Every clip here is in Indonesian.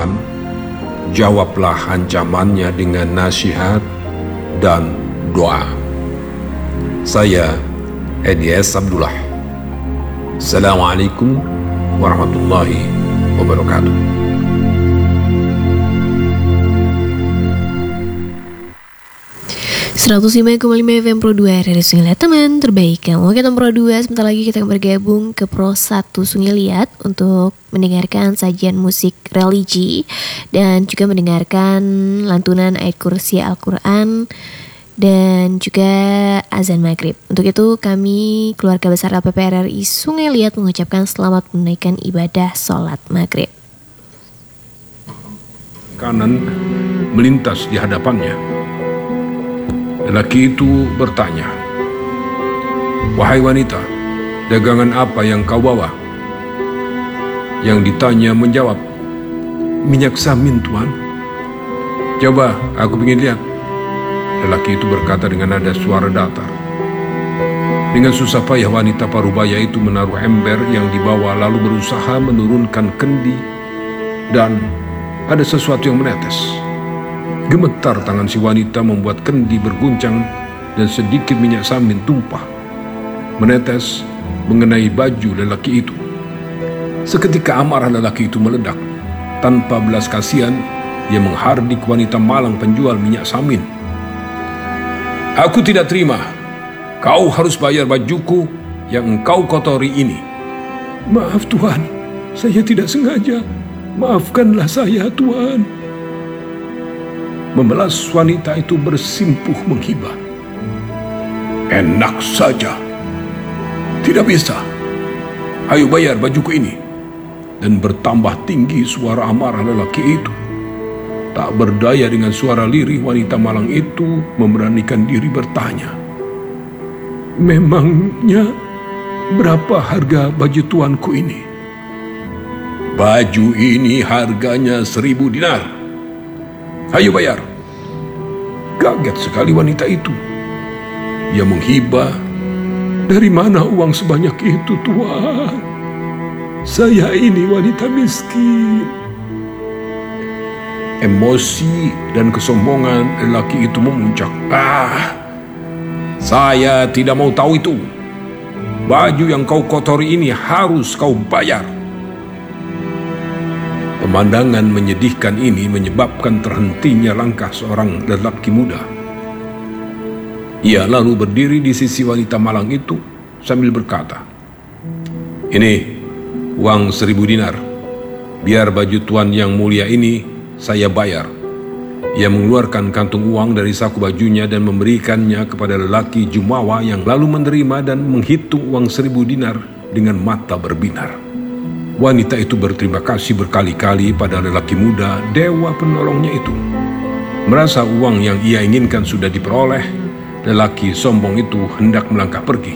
Tuhan, jawablah ancamannya dengan nasihat dan doa. Saya Edi S. Abdullah. Assalamualaikum warahmatullahi wabarakatuh. .5,5 FM Pro 2 Radio Sungai Liat, teman terbaik yang mau kita Pro 2. Sebentar lagi kita akan bergabung ke Pro 1 Sungai Liat untuk mendengarkan sajian musik religi dan juga mendengarkan lantunan ayat kursi Al-Quran dan juga azan maghrib. Untuk itu kami keluarga besar LPP RRI Sungai Liat mengucapkan selamat menunaikan ibadah sholat maghrib. Kanan melintas di hadapannya. Lelaki itu bertanya, "Wahai wanita, dagangan apa yang kau bawa?" Yang ditanya menjawab, "Minyak samin, Tuan." "Coba, aku ingin lihat." Lelaki itu berkata dengan nada suara datar. Dengan susah payah wanita parubaya itu menaruh ember yang dibawa lalu berusaha menurunkan kendi dan ada sesuatu yang menetes. Gemetar tangan si wanita membuat kendi berguncang dan sedikit minyak samin tumpah, menetes mengenai baju lelaki itu. Seketika amarah lelaki itu meledak. Tanpa belas kasihan, ia menghardik wanita malang penjual minyak samin. "Aku tidak terima. Kau harus bayar bajuku yang engkau kotori ini." "Maaf Tuhan, saya tidak sengaja. Maafkanlah saya Tuan." Memelas wanita itu bersimpuh menghibah. "Enak saja. Tidak bisa. Ayo bayar bajuku ini." Dan bertambah tinggi suara amarah lelaki itu. Tak berdaya dengan suara lirih wanita malang itu memberanikan diri bertanya, "Memangnya berapa harga baju tuanku ini?" "Baju ini harganya 1.000 dinar. Ayo bayar." Kaget sekali wanita itu. Ia menghibah, "Dari mana uang sebanyak itu, Tuan? Saya ini wanita miskin." Emosi dan kesombongan lelaki itu memuncak. "Saya tidak mau tahu itu. Baju yang kau kotori ini harus kau bayar." Pemandangan menyedihkan ini menyebabkan terhentinya langkah seorang lelaki muda. Ia lalu berdiri di sisi wanita malang itu sambil berkata, "Ini uang 1.000 dinar. Biar baju tuan yang mulia ini saya bayar." Ia mengeluarkan kantung uang dari saku bajunya dan memberikannya kepada lelaki jumawa yang lalu menerima dan menghitung uang 1.000 dinar dengan mata berbinar. Wanita itu berterima kasih berkali-kali pada lelaki muda, dewa penolongnya itu. Merasa uang yang ia inginkan sudah diperoleh, lelaki sombong itu hendak melangkah pergi.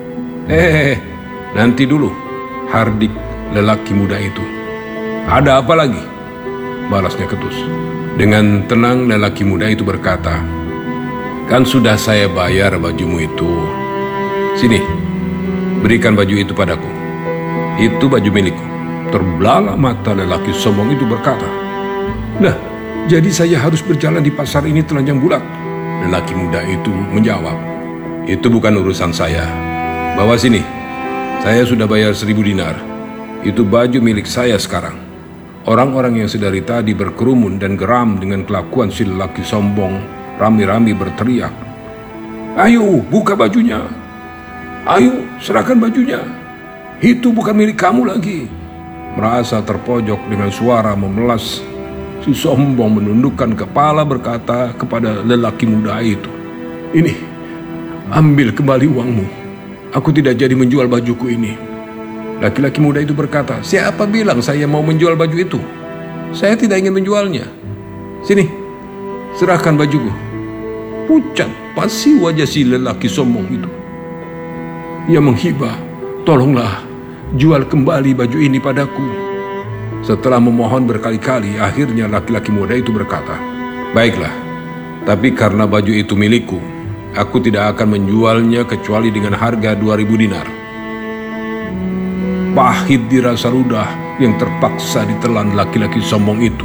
Nanti dulu," hardik lelaki muda itu. "Ada apa lagi?" balasnya ketus. Dengan tenang lelaki muda itu berkata, "Kan sudah saya bayar bajumu itu. Sini, berikan baju itu padaku. Itu baju milikku." Terbelalak mata lelaki sombong itu berkata, "Nah, jadi saya harus berjalan di pasar ini telanjang bulat?" Lelaki muda itu menjawab, "Itu bukan urusan saya. Bawa sini. Saya sudah bayar 1.000 dinar. Itu baju milik saya sekarang." Orang-orang yang sedari tadi berkerumun dan geram dengan kelakuan si lelaki sombong rami-rami berteriak, "Ayo, buka bajunya. Ayo, serahkan bajunya. Itu bukan milik kamu lagi." Merasa terpojok dengan suara memelas, si sombong menundukkan kepala berkata kepada lelaki muda itu, "Ini, ambil kembali uangmu. Aku tidak jadi menjual bajuku ini." Laki-laki muda itu berkata, "Siapa bilang saya mau menjual baju itu? Saya tidak ingin menjualnya. Sini, serahkan bajuku." Pucat pasi wajah si lelaki sombong itu. Ia menghibah, "Tolonglah, jual kembali baju ini padaku." Setelah memohon berkali-kali, akhirnya laki-laki muda itu berkata, "Baiklah, tapi karena baju itu milikku, aku tidak akan menjualnya kecuali dengan harga 2.000 dinar. Pahit dirasa ludah yang terpaksa ditelan laki-laki sombong itu.